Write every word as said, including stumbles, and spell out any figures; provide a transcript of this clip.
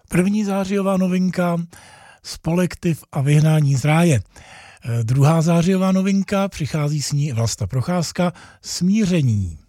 První zářijová novinka Spolektiv a vyhnání z ráje. Druhá zářijová novinka, přichází s ní Vlasta Procházka, Smíření.